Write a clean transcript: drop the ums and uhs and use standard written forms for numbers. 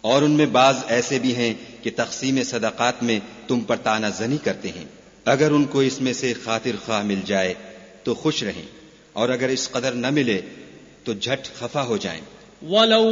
और उनमें बाज ऐसे भी हैं कि तक़सीम सदक़ात में तुम पर तानाज़नी करते हैं। अगर उनको इसमें से खातिर ख्वाह मिल जाए तो खुश रहें, और अगर इस कदर न मिले तो झट खफा हो जाएं।